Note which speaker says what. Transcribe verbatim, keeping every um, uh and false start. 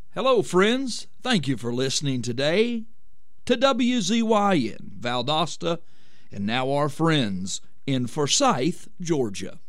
Speaker 1: Hello, friends. Thank you for listening today to W Z Y N, Valdosta, and now our friends in Forsyth, Georgia.